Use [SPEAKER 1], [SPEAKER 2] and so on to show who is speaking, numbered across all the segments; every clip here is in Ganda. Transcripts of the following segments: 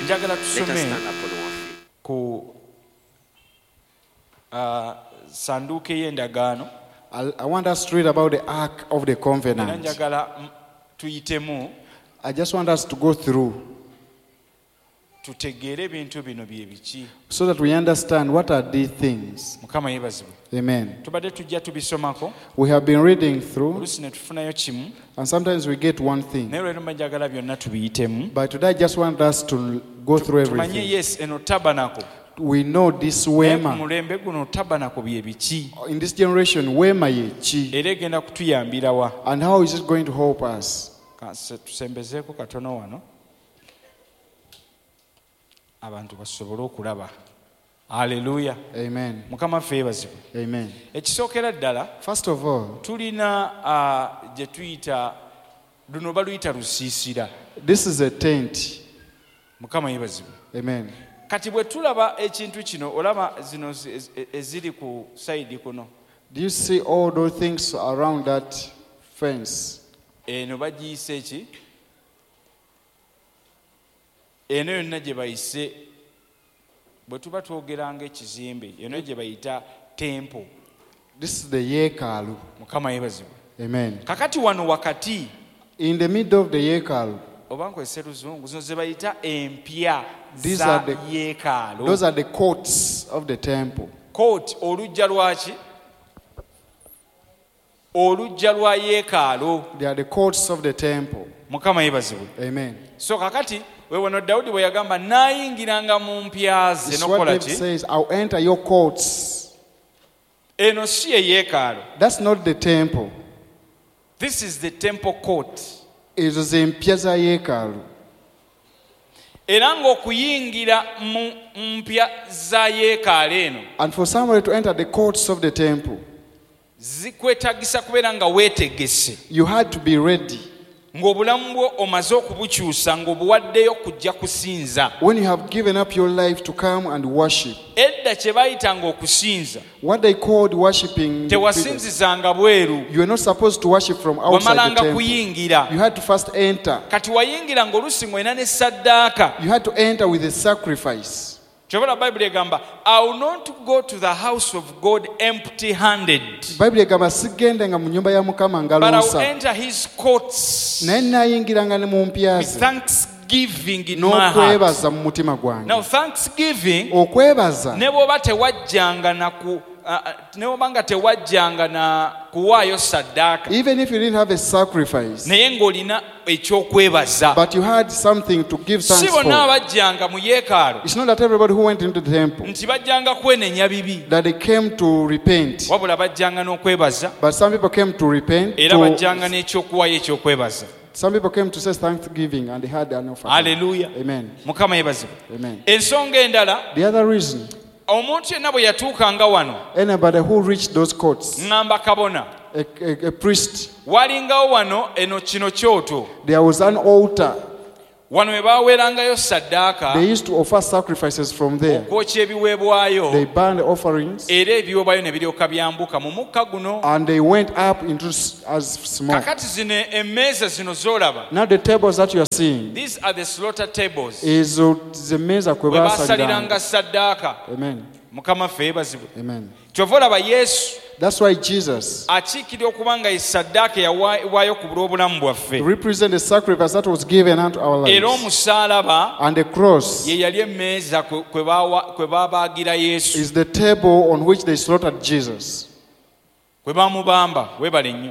[SPEAKER 1] njagala
[SPEAKER 2] Let us
[SPEAKER 1] tusome
[SPEAKER 2] stand upon our feet.
[SPEAKER 1] ku sanduuko y'endagaano.
[SPEAKER 3] I want us to read about the Ark of the
[SPEAKER 1] Era
[SPEAKER 3] Covenant.
[SPEAKER 1] njagala tuyitemu
[SPEAKER 3] I just want us to go through
[SPEAKER 1] tutegeere ebintu bino bye biki.
[SPEAKER 3] so that we understand what are these things.
[SPEAKER 1] Mukama yeebazibwe.
[SPEAKER 3] Amen.
[SPEAKER 1] Tubadde tujja tubisomako
[SPEAKER 3] We have been reading through,
[SPEAKER 1] oluusi ne tufunayo kimu
[SPEAKER 3] and sometimes we get one thing.
[SPEAKER 1] naye olwero mba njagala byonna tubiyitemu
[SPEAKER 3] But today I just want us to go through
[SPEAKER 1] tumanye
[SPEAKER 3] everything.
[SPEAKER 1] yes eno tabanako
[SPEAKER 3] We know this
[SPEAKER 1] naye ku
[SPEAKER 3] Wema.
[SPEAKER 1] mulembe guno tabanako bye biki
[SPEAKER 3] In this generation, Wema ye chi.
[SPEAKER 1] era egenda kutuyambira wa.
[SPEAKER 3] And how is it going to help us?
[SPEAKER 1] Tusembezeeko katono wano abantu basobole okulaba. Haleluya.
[SPEAKER 3] Amen.
[SPEAKER 1] Mukama ffe yeebazibwe.
[SPEAKER 3] Amen.
[SPEAKER 1] Ekisookera ddala
[SPEAKER 3] First of all,
[SPEAKER 1] tulina gye tuyita luno baluyita lusiisira.
[SPEAKER 3] this is a tent.
[SPEAKER 1] Mukama yeebazibwe.
[SPEAKER 3] Amen.
[SPEAKER 1] Kati bwe tulaba ekintu kino olaba zino eziri ku sayidi kuno
[SPEAKER 3] Do you see all those things around that fence?
[SPEAKER 1] eno bagiyise eki eno yonna gye bayise bwe tuba twogeranga ekizimbe eno gye bayita tempo.
[SPEAKER 3] This is the Yekalu.
[SPEAKER 1] Mukama yeebazibwe.
[SPEAKER 3] Amen.
[SPEAKER 1] Kakati wano wakati
[SPEAKER 3] In the middle of the Yekalu,
[SPEAKER 1] oba nkozesa luzungu zino ze bayita empya
[SPEAKER 3] These
[SPEAKER 1] za
[SPEAKER 3] are the-
[SPEAKER 1] yeekaalo.
[SPEAKER 3] those are the courts of the temple.
[SPEAKER 1] Kooti olujja lwaki olujja lwa yeekaalo.
[SPEAKER 3] They are the courts of the temple.
[SPEAKER 1] Mukama yeebazibwe.
[SPEAKER 3] Amen.
[SPEAKER 1] So kakati weewano Dawudi bwe yagamba naayingiranga mu mpya ze
[SPEAKER 3] This is what
[SPEAKER 1] nokola
[SPEAKER 3] David
[SPEAKER 1] ki
[SPEAKER 3] says, I'll enter your courts.
[SPEAKER 1] eno si ye yeekaalo.
[SPEAKER 3] That's not the temple.
[SPEAKER 1] This is the temple court.
[SPEAKER 3] It is in Piazza Yekalu.
[SPEAKER 1] Era ng'okuyingira mu mpya za yeekaalo eno
[SPEAKER 3] And for somebody to enter the courts of the temple,
[SPEAKER 1] zikwetagisa kubeera nga weetegese
[SPEAKER 3] you had to be ready.
[SPEAKER 1] ng'obulamu bwo omaze okubukyusa ng'obuwaddeyo kujja kusinza.
[SPEAKER 3] When you have given up your life to come and worship,
[SPEAKER 1] Edda kye baayitanga okusinza
[SPEAKER 3] what they called worshiping,
[SPEAKER 1] tewasinzizanga bweru,
[SPEAKER 3] you are not supposed to worship from outside the
[SPEAKER 1] wamalanga
[SPEAKER 3] temple.
[SPEAKER 1] kuyingira.
[SPEAKER 3] You had to first enter.
[SPEAKER 1] Kati wayingira ng'oluusi ng'olina ne saddaaka.
[SPEAKER 3] You had to enter with a sacrifice.
[SPEAKER 1] Kyobala Bayibuli egamba I will not go to the house of God empty handed,
[SPEAKER 3] Bible egamba sigendenga mu nyumba ya Mukama
[SPEAKER 1] but I will
[SPEAKER 3] ngalosa.
[SPEAKER 1] enter his courts
[SPEAKER 3] Naye naayingiranga ne mu mpya
[SPEAKER 1] with
[SPEAKER 3] ze
[SPEAKER 1] thanksgiving in my heart.
[SPEAKER 3] n'okwebaza mu mutima gwange.
[SPEAKER 1] Now thanksgiving
[SPEAKER 3] Okwebaza
[SPEAKER 1] ne bw'oba tewajjanga na ku ne bw'oba nga tewajjanga na kuwaayo saddaaka
[SPEAKER 3] even if you didn't have a sacrifice,
[SPEAKER 1] naye ng'olina ekyokwebaza.
[SPEAKER 3] but you had something to give
[SPEAKER 1] Si
[SPEAKER 3] thanks
[SPEAKER 1] bonna
[SPEAKER 3] for.
[SPEAKER 1] abajjanga mu yeekaalu
[SPEAKER 3] It's not that everybody who went into the temple
[SPEAKER 1] nti bajjanga kwenenya bibi,
[SPEAKER 3] that they came to repent,
[SPEAKER 1] wabula bajjanga n'okwebaza
[SPEAKER 3] but some people came to repent.
[SPEAKER 1] era bajjanga n'ekyokuwaayo ekyokwebaza.
[SPEAKER 3] Some people came to say thanksgiving and they had an offering.
[SPEAKER 1] Haleluya.
[SPEAKER 3] Amen.
[SPEAKER 1] Mukama yeebazibwe.
[SPEAKER 3] Amen.
[SPEAKER 1] Ensonga endala,
[SPEAKER 3] The other reason,
[SPEAKER 1] omuntu yenna bwe yatuukanga wano
[SPEAKER 3] anybody who reached those courts,
[SPEAKER 1] ŋŋamba kabona
[SPEAKER 3] a priest,
[SPEAKER 1] walingawo wano eno kino kyoto
[SPEAKER 3] there was an altar.
[SPEAKER 1] wano we baaweerangayo saddaaka
[SPEAKER 3] They used to offer sacrifices from there.
[SPEAKER 1] okwokya ebiweebwayo
[SPEAKER 3] They burned the offerings
[SPEAKER 1] era ebiweebwayo ne biryoka byambuka mu mukka guno.
[SPEAKER 3] and they went up into as smoke.
[SPEAKER 1] Kakati zino emmeeza zino z'olaba,
[SPEAKER 3] Now the tables that you are seeing
[SPEAKER 1] these are the slaughter tables
[SPEAKER 3] is the meza kwe
[SPEAKER 1] we
[SPEAKER 3] basaliranga.
[SPEAKER 1] baasaliranga saddaaka.
[SPEAKER 3] Amen.
[SPEAKER 1] Mukama ffe yeebazibwe.
[SPEAKER 3] Amen.
[SPEAKER 1] Kyova olaba Yesu
[SPEAKER 3] That's why Jesus
[SPEAKER 1] akiikirira okuba nga ye saddaaka eyawaayyo ku lw'obulamu bwaffe,
[SPEAKER 3] represents the sacrifice that was given unto our
[SPEAKER 1] era
[SPEAKER 3] lives.
[SPEAKER 1] omusaalaba
[SPEAKER 3] And the cross
[SPEAKER 1] ye yali emmeeza kwe baabaagira Yesu,
[SPEAKER 3] is the table on which they slaughtered Jesus.
[SPEAKER 1] kwe baamubamba. Weebale nnyo.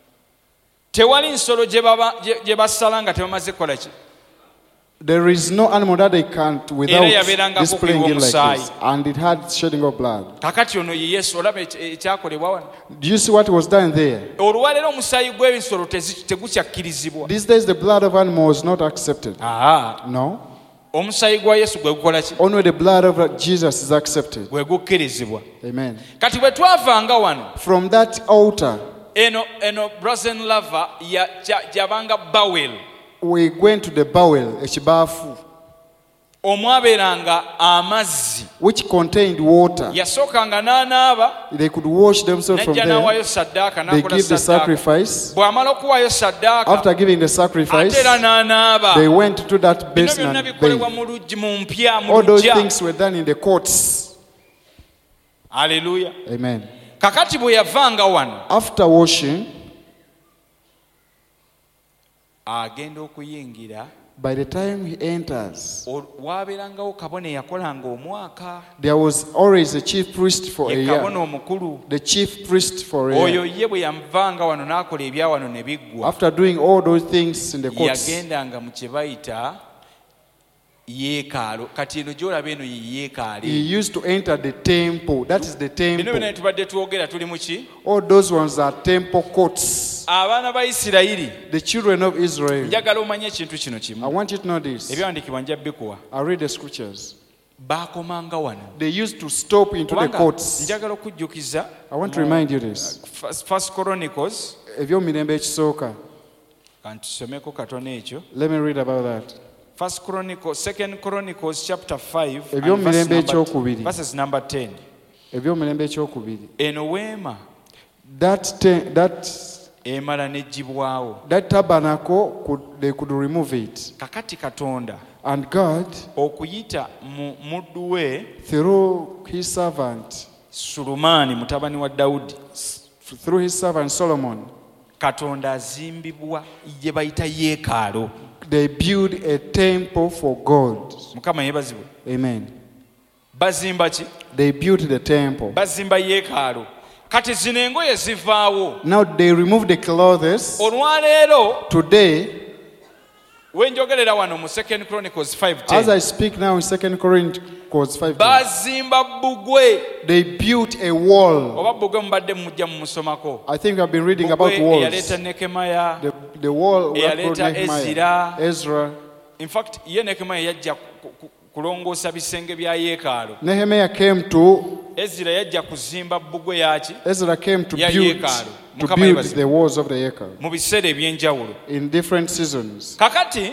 [SPEAKER 1] Tewali nsolo gye basala nga tebamaze kukola ki?
[SPEAKER 3] There is no animal that they can't without
[SPEAKER 1] yabeerangako
[SPEAKER 3] displaying it like
[SPEAKER 1] omusaayi.
[SPEAKER 3] this. And it had shedding of blood.
[SPEAKER 1] Kakati ono ye Yesu, olaba ekyakolebwa wano.
[SPEAKER 3] Do you see what was done there?
[SPEAKER 1] Olwaleero omusaayi gw'ebisolo tegukyakkirizibwa.
[SPEAKER 3] These days the blood of animals is not accepted. No.
[SPEAKER 1] Omusaayi gwa Yesu gwe gukola ki?
[SPEAKER 3] Only the blood of Jesus is accepted.
[SPEAKER 1] Gwe gukkirizibwa.
[SPEAKER 3] Amen.
[SPEAKER 1] Kati bwe twavanga wano,
[SPEAKER 3] From that altar,
[SPEAKER 1] eno Brazen Lava gyabanga Bawel.
[SPEAKER 3] we went to the bowel, ekibaafu.
[SPEAKER 1] omwabeeranga amazzi
[SPEAKER 3] which contained water.
[SPEAKER 1] yasookanga n'anaaba
[SPEAKER 3] They could wash themselves from
[SPEAKER 1] najja
[SPEAKER 3] there.
[SPEAKER 1] n'awaayo saddaaka
[SPEAKER 3] They
[SPEAKER 1] n'akola
[SPEAKER 3] give the
[SPEAKER 1] saddaaka
[SPEAKER 3] sacrifice.
[SPEAKER 1] bw'amala okuwaayo saddaaka
[SPEAKER 3] After giving the
[SPEAKER 1] ate
[SPEAKER 3] sacrifice,
[SPEAKER 1] era n'anaaba
[SPEAKER 3] they went to that
[SPEAKER 1] bino
[SPEAKER 3] basin
[SPEAKER 1] byonna
[SPEAKER 3] and
[SPEAKER 1] bikolebwa
[SPEAKER 3] bathed.
[SPEAKER 1] mu luggi mu mpya mu
[SPEAKER 3] All those
[SPEAKER 1] lujja
[SPEAKER 3] things were done in the courts.
[SPEAKER 1] aleluya
[SPEAKER 3] Amen.
[SPEAKER 1] kakati bwe yavanga wano
[SPEAKER 3] After washing,
[SPEAKER 1] agenda okuyingira
[SPEAKER 3] by the time he enters,
[SPEAKER 1] waabeerangawo kabona eyakolanga omwaka
[SPEAKER 3] there was always a chief priest for a
[SPEAKER 1] ye
[SPEAKER 3] year.
[SPEAKER 1] kabona omukulu
[SPEAKER 3] The chief priest for a
[SPEAKER 1] oyo
[SPEAKER 3] year.
[SPEAKER 1] ye bwe yamuvanga wano n'akola ebya wano ne biggwa
[SPEAKER 3] After doing all those things in the courts,
[SPEAKER 1] yagendanga mu kye bayita yeekaalo kati eno gy'olaba eno ye
[SPEAKER 3] he
[SPEAKER 1] yeekaale
[SPEAKER 3] used to enter the temple. That is the
[SPEAKER 1] bino byonna
[SPEAKER 3] temple.
[SPEAKER 1] ne tubadde twogera tuli mu ki
[SPEAKER 3] All those ones are temple courts.
[SPEAKER 1] abaana ba isirayiri
[SPEAKER 3] The children of Israel.
[SPEAKER 1] njagala omanye ekintu kino
[SPEAKER 3] I
[SPEAKER 1] kimu
[SPEAKER 3] want you to know this.
[SPEAKER 1] ebyawandiikibwa nja bikuwa
[SPEAKER 3] I'll read the scriptures.
[SPEAKER 1] baakomanga wano
[SPEAKER 3] They used to stop into the
[SPEAKER 1] kubanga
[SPEAKER 3] courts.
[SPEAKER 1] njagala okujjukiza
[SPEAKER 3] I want to remind you this.
[SPEAKER 1] First Chronicles
[SPEAKER 3] Ebyomirembe ekisooka.
[SPEAKER 1] kantusomeko katono ekyo
[SPEAKER 3] Let me read about that.
[SPEAKER 1] Second Chronicles chapter 5 and
[SPEAKER 3] Ebyomirembe ekyokubiri.
[SPEAKER 1] verses number 10
[SPEAKER 3] Ebyomirembe ekyokubiri.
[SPEAKER 1] eno weema
[SPEAKER 3] That
[SPEAKER 1] emala n'eggyibwawo
[SPEAKER 3] tabernacle, they could remove it.
[SPEAKER 1] kakati katonda
[SPEAKER 3] And God,
[SPEAKER 1] okuyita mu muddu we
[SPEAKER 3] through his servant,
[SPEAKER 1] Sulumaani mutabani wa Dawudi
[SPEAKER 3] through his servant Solomon,
[SPEAKER 1] katonda azimbibwa gye bayita yeekaalo
[SPEAKER 3] they built a temple for God.
[SPEAKER 1] mukama yeebazibwe
[SPEAKER 3] Amen.
[SPEAKER 1] bazimba ki
[SPEAKER 3] They built the temple.
[SPEAKER 1] bazimba yeekaalo kati zino engoye zivaawo
[SPEAKER 3] Now they remove the clothes.
[SPEAKER 1] olwaleero
[SPEAKER 3] Today,
[SPEAKER 1] wenjogerera wano mu 2 Chronicles
[SPEAKER 3] as
[SPEAKER 1] 5:10
[SPEAKER 3] I speak now in 2 Corinthians 5,
[SPEAKER 1] bazimba bbugwe
[SPEAKER 3] they built a wall.
[SPEAKER 1] oba bbugwe mubadde mujja mumusomako
[SPEAKER 3] I think I've been reading about
[SPEAKER 1] bbugwe eyaleeta
[SPEAKER 3] walls.
[SPEAKER 1] Nekemaya
[SPEAKER 3] The wall where brought
[SPEAKER 1] eyaleeta
[SPEAKER 3] Nehemiah, Ezra.
[SPEAKER 1] in fact ye Nekemaya yajja kulongoosa bisenge bya yeekaalo
[SPEAKER 3] Nehemiah came to,
[SPEAKER 1] Ezira yajja kuzimba bbugwe yaki
[SPEAKER 3] Ezra came to
[SPEAKER 1] Ya
[SPEAKER 3] build,
[SPEAKER 1] yeekaalu.
[SPEAKER 3] to
[SPEAKER 1] Mukama
[SPEAKER 3] build
[SPEAKER 1] yebazibu.
[SPEAKER 3] the walls of the Yekel
[SPEAKER 1] mu biseera eby'enjawulo
[SPEAKER 3] in different seasons.
[SPEAKER 1] kakati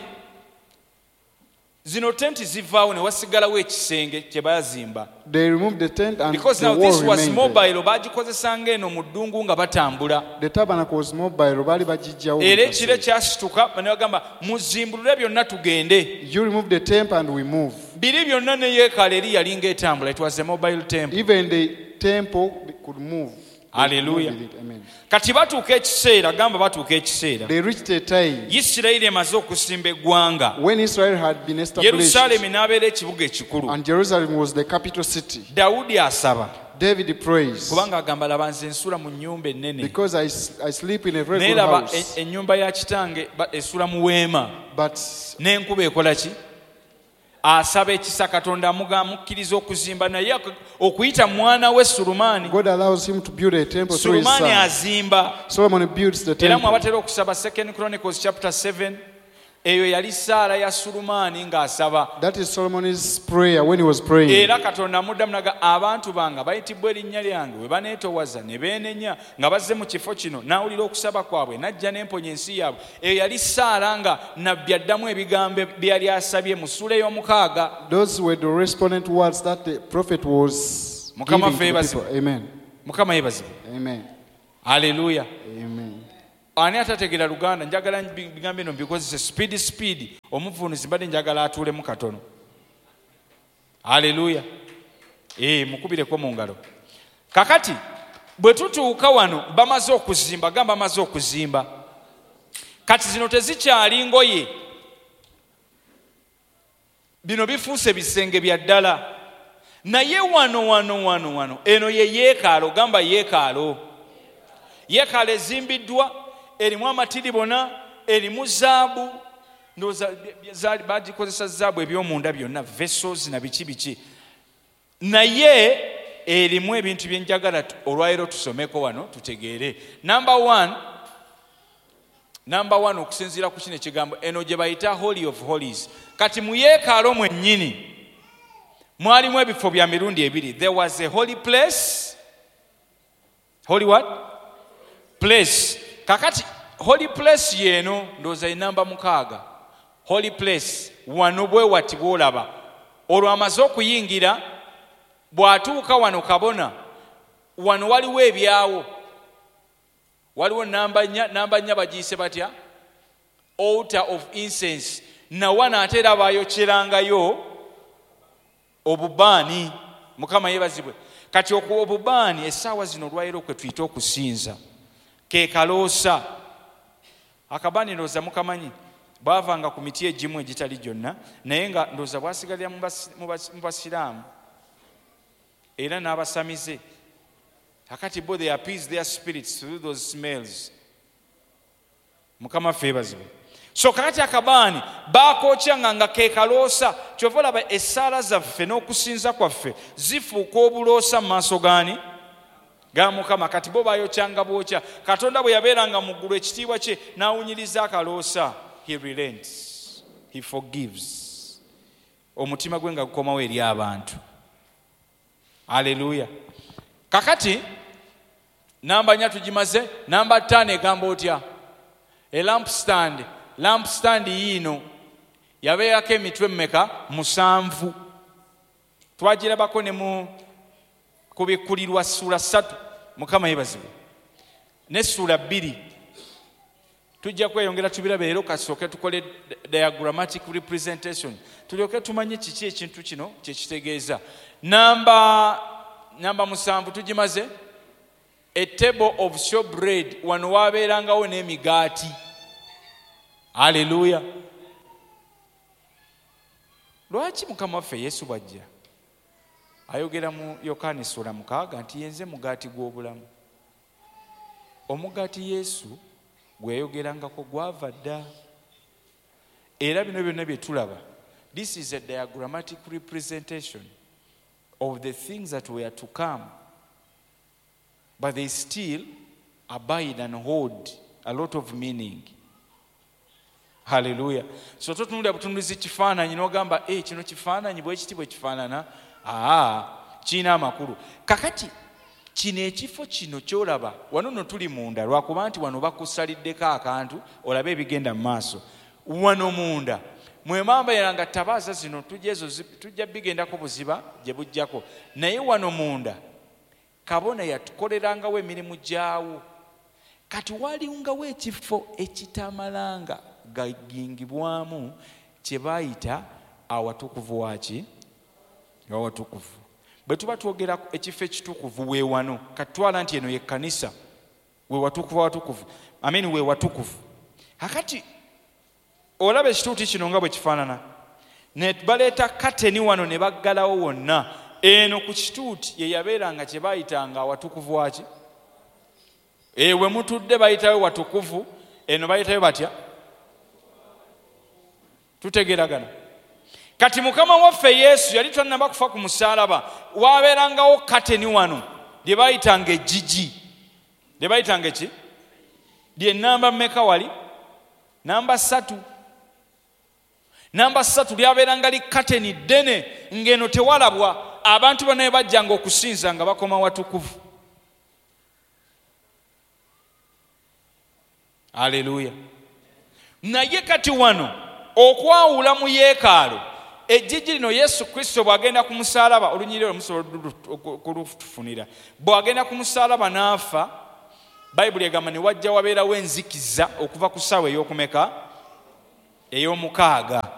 [SPEAKER 1] zino tenti zivaawo ne wasigalawo ekisenge kye bazimba
[SPEAKER 3] They removed the tent and
[SPEAKER 1] because
[SPEAKER 3] the
[SPEAKER 1] now
[SPEAKER 3] wall
[SPEAKER 1] this was
[SPEAKER 3] remained there.
[SPEAKER 1] mobile baagikozesanga eno mu ddungu nga batambula
[SPEAKER 3] The tabernacle was mobile. Bali bagijjawo
[SPEAKER 1] era
[SPEAKER 3] mu
[SPEAKER 1] ekiro
[SPEAKER 3] kaseera.
[SPEAKER 1] kyasituka ne bagamba muzimbulule byonna tugende
[SPEAKER 3] You remove the temple and we move.
[SPEAKER 1] biri byonna ne yeekaalo eri yali ng'etambula it was a mobile temple
[SPEAKER 3] Even the temple could move. They could
[SPEAKER 1] Hallelujah.
[SPEAKER 3] move with it. Amen.
[SPEAKER 1] kati batuuka ekiseera gamba batuuka ekiseera
[SPEAKER 3] They reached a time
[SPEAKER 1] isirayiri emaze okusimba eggwanga
[SPEAKER 3] when Israel had been established
[SPEAKER 1] yerusaalemi n'abeera ekibuga ekikulu
[SPEAKER 3] and Jerusalem was the capital city.
[SPEAKER 1] dawudi asaba
[SPEAKER 3] David prays
[SPEAKER 1] kubanga agamba laba nze nsula mu nnyumba ennene
[SPEAKER 3] because I sleep in a very
[SPEAKER 1] naye
[SPEAKER 3] good
[SPEAKER 1] laba
[SPEAKER 3] house.
[SPEAKER 1] ennyumba ya kitange esula mu weema
[SPEAKER 3] But
[SPEAKER 1] n'enkuba ekola ki asaba ekisa katonda amukkiriza okuzimba naye okuyita mwana we sulumaani
[SPEAKER 3] God allows him to build a temple through his
[SPEAKER 1] sulumaani
[SPEAKER 3] son.
[SPEAKER 1] azimba
[SPEAKER 3] Solomon builds the
[SPEAKER 1] era
[SPEAKER 3] temple.
[SPEAKER 1] mwabatera okusaba 2 Chronicles chapter 7 eyo yali saala ya sulumaani ng'asaba
[SPEAKER 3] That is Solomon's prayer when he was praying.
[SPEAKER 1] era katonda amuddamu naga abantu bange bayitibwa erinnya lyange we baneetowaza ne beenenya nga bazze mu kifo kino n'awulira okusaba kwabwe n'ajja n'emponya ensi yaabwe eyo yali saala nga nabbi addamu ebigambo byali asabye mu ssuula ey'omukaaga
[SPEAKER 3] Those were the respondent words that the prophet was
[SPEAKER 1] Mukama
[SPEAKER 3] giving to the
[SPEAKER 1] yeebazibwe.
[SPEAKER 3] people. Amen.
[SPEAKER 1] mukama yeebazibwe
[SPEAKER 3] Amen.
[SPEAKER 1] aleluya
[SPEAKER 3] Amen.
[SPEAKER 1] ani atategeera luganda njagala bigambo eno bikozese speed omuvunuzi mbadde njagala atuulemu katono aleluya mukubireko mu ngalo kakati bwe tutuuka wano bamaze okuzimba gamba bamaze okuzimba kati zino tezikyali ngoye bino bifuuse bisenge bya ddala naye wano eno ye yeekaalo gamba yeekaalo ezimbiddwa erimu amatiribona erimu zaabu bagikozesa zaabu ebyomunda byonna vessels na biki naye erimu ebintu byenjagala olwaleero tusomeko wano tutegeere number one okusinziira ku kino ekigambo eno gye bayita holy of holies kati mu yeekaalo mwennyini mwalimu ebifo bya mirundi ebiri there was a holy place holy what place kakati holy place yeno ndowooza enamba 6 holy place wano bwe wati bwolaba olwo amaze okuyingira bw'atuuka wano kabona wano waliwo ebyawo waliwo namba nnya bagiyise batya altar of incense nawana ate era bayokyerangayo obubaani mukama yebazibwe kati okuwa obubaani essaawa zino olwayiro kwe tuyita okusinza ke kaloosa akabaani ndowooza mukamanyi baavanga ku miti egimu egitali gyonna naye nga ndowooza bwasigalira mu basiraamu era n'abasamize akati bo they appease their spirits through those smells mukama ffe yebazibwe so kakati akabaani baakokyanga nga ke kaloosa kyova olaba essaala zaffe n'okusinza kwaffe zifuuka obuloosa mu maaso gaani ga mukama kati bo bayokyanga bwokya katonda bwe yabeeranga mu ggulu ekitiibwa kye n'awunyiriza akaloosa he relents he forgives omutima gwe nga gukomawo eri abantu haleluya kakati namba 4 tugimaze namba 5 egamba otya lampstand yiino yabeerako emitwe mmeka 7 twagirabako ne kubikkulirwa ssuula 3 mukama yebazibwe ne ssuula 2 tujja kweyongera tubirabe leero kasooke tukole diagrammatic representation tulyoke tumanye kiki ekintu kino kyekitegeeza namba 7 tugimaze a table of showbread wano waabeerangawo n'emigaati haleluya lwaki mukama waffe yesu bwajja ayogera mu yokaana ssuula 6 nti yenze mugaati gw'obulamu omugaati yesu gwe yayogerangako gwava dda era bino byonna bye tulaba this is a diagrammatic representation of the things that were to come but they still abide and hold a lot of meaning haleluya so totunulira butunulizi kifaananyi n'ogamba kino kifaananyi bwekiti bwe kifaanana kiina amakulu kakati kino ekifo kino kyolaba wano no tuli munda lwakuba nti wano bakusaliddeko akantu olabe ebigenda mu maaso wano munda mwemambayiranga tabaaza zino tujja bigendako buziba gye bujjako naye wano munda kabona yatukolerangawo emirimu gyawo kati walingawo ekifo ekitamalanga gagingibwamu kye bayita awatukuvu waki awatukuvu bwe tuba twogera ekifo ekitukuvu we wano katwala nti eno ye kkanisa we watukuvu awatukuvu we watukuvu akati olaba ekituuti kino nga bwe kifaanana ne baleeta kateni wano ne baggalawo wonna eno ku kituuti ye yabeeranga kye bayitanga awatukuvu waki we mutudde bayitayo watukuvu eno bayitayo batya tutegeragana kati mukama waffe yesu yali tannaba kufa ku musaalaba waabeerangawo kateni wano lye bayitanga ejjigi lye bayitanga eki lye namba mmeka wali namba 3 lyabeeranga li kateni ddene ng'eno tewalabwa abantu bonna bwe bajjanga okusinza nga bakoma watukuvu haleluya naye kati wano okwawula mu yeekaalu ejjigi lino yesu kristo bw'agenda ku musaalaba olunyiriro olumusobola kulufunira bw'agenda ku musaalaba n'afa bayibuli egamba ne wajja wabeerawo enzikiza okuva ku ssaawa ey'okumeka ey'omukaaga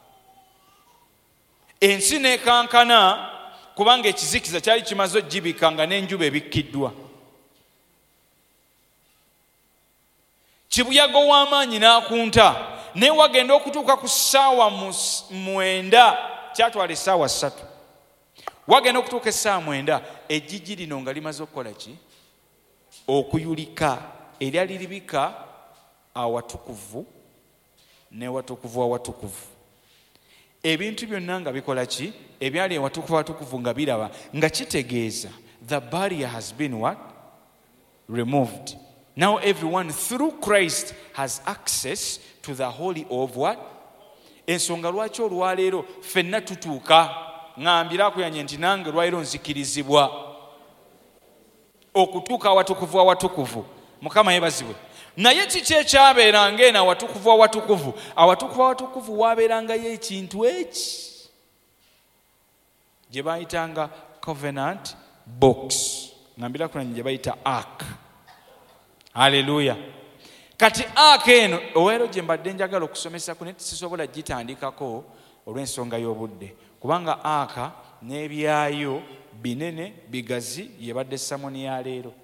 [SPEAKER 1] ensi n'ekankana kubanga ekizikiza kyali kimaze ogibika nga n'enjuba ebikkiddwa kibuyaga w'amaanyi n'akunta naye wagenda okutuuka ku ssaawa 9 kyatwala essaawa 3 wagenda okutuuka essaawa 9 ejjigi lino nga limaze okukola ki okuyulika eryali libika awatukuvu ne watukuvu awatukuvu ebintu byonna nga bikola ki ebyali ewatukuvu awatukuvu nga biraba nga kitegeeza the barrier has been what removed. Now everyone through Christ has access to the holy of what? Ensonga lwaki olwaleero ffenna tutuuka ngambira akuyanye nti nange lwaleero nzikirizibwa okutuuka awatukuvu awatukuvu. Mukama yebazibwe. Naye kiki ekyabeeranga eno awatukuvu awatukuvu? Awatukuvu awatukuvu waabeerangayo ekintu eki gye bayitanga covenant box, ngambira kunanye gye bayita ark. Haleluya. Kati ark eno owero gye mbadde njagala okusomesa ku sisobola gitandikako olw'ensonga y'obudde, kubanga ark n'ebyayo binene bigazi yebadde samoni ya leero.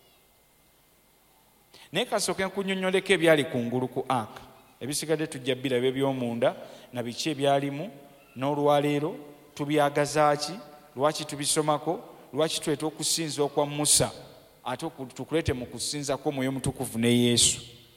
[SPEAKER 1] Naye kasooke nkunyonnyoleko ebyali kungulu ku ark. Ebisigadde tujja biraba eby'omunda na biki ebyalimu, n'olwaleero tubyagazaaki, lwaki tubisomako, lwaki tweta okusinza okwa Musa ate tukulete mu kusinza kw'Omwoyo Mutukuvu ne Yesu.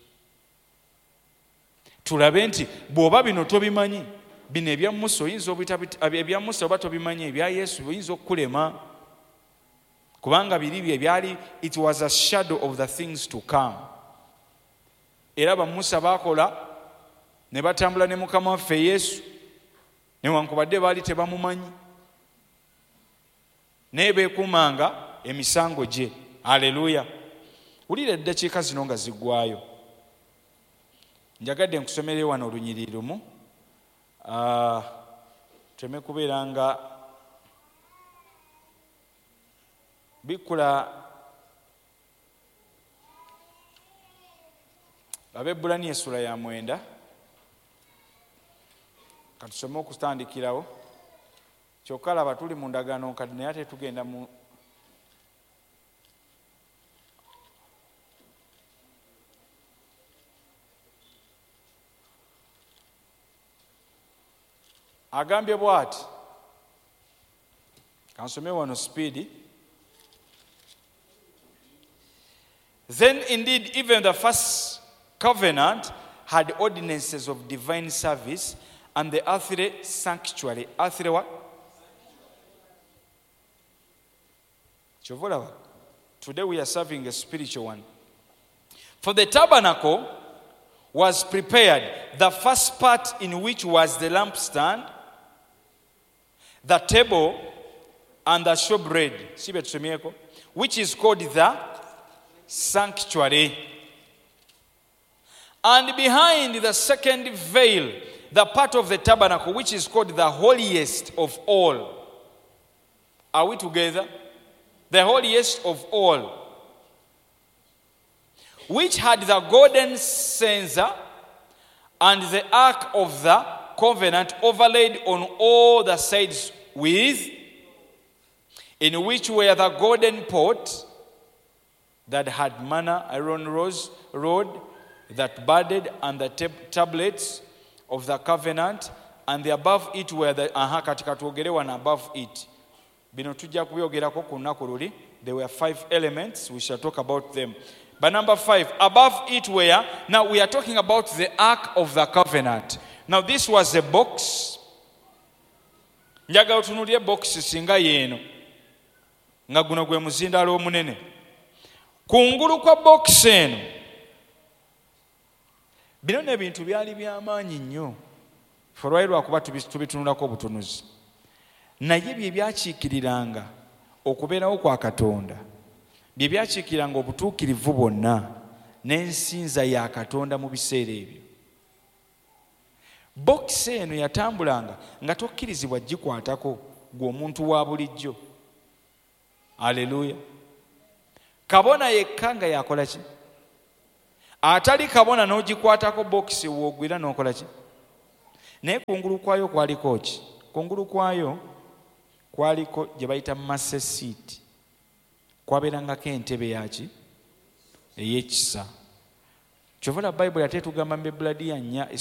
[SPEAKER 1] Tulabe nti bw'oba bino tobimanyi, bino ebya Musa oyinza ebya Musa oba tobimanyi, ebya Yesu oyinza okukulema, kubanga biri bye byali, it was a shadow of the things to come. Era ba Musa bakola ne batambula ne Mukama waffe Yesu newankubadde baali tebamumanyi, naye beekumanga emisango gye. Haleluya. Wulira eddakiika zino nga ziggwayo. Njagadde nkusomere wano olunyiriri lumu, tuleme kubeera nga bikula. Abebbulaniya essula ya 9, katusome okutandikirawo. Kyokka laba tuli mu ndagaano kati naye ate tugenda mu agambye bw'ati. Kansome wano speed. Then indeed even the first covenant had ordinances of divine service and the earthly sanctuary. Earthly what? Today we are serving a spiritual one. For the tabernacle was prepared, the first part in which was the lampstand, the table, and the showbread, which is called the sanctuary. And behind the second veil, the part of the tabernacle, which is called the holiest of all. Are we together? The holiest of all, which had the golden censer and the ark of the covenant overlaid on all the sides with, in which were the golden pot that had manna, Aaron rod that budded, and the tablets of the covenant, and above it were the and above it. Bino tujja kubyogerako ku nnaku luli. There were 5 elements. We shall talk about them. But number 5, above it were, now we are talking about the ark of the covenant. Now this was a box. Njagala otunuulire box singa yeeno nga guno gwe muzindaalo omunene. Kungulu kwa box eno bino n'ebintu byali by'amaanyi nnyo. Olwali lwakuba tubitunulako obutunuzi. Naye bye byakiikiriranga okubeerawo kwa Katonda, bye byakiikiriranga obutuukirivu bwonna n'ensinza ya Katonda mu biseera ebyo. Bokisi eno yatambulanga nga tokkirizibwa gikwatako gwe omuntu wa bulijjo. Aleluya. Kabona yekka nga yakola ki? Atali kabona n'ogikwatako bokisi woogwira n'okola ki? Naye kungulu kwayo kwaliko ki? Kungulu kwayo kwaliko gye bayita master seat. Kwabeerangako entebe yaki? Ey'ekisa. Kyova la Bayibuli ate tugamba mu Ebbulaniya 4